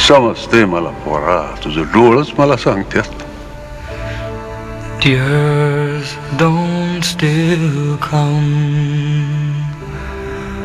समजते मला पोरा, तुझं डोळच मला सांगतात. Tears don't still come.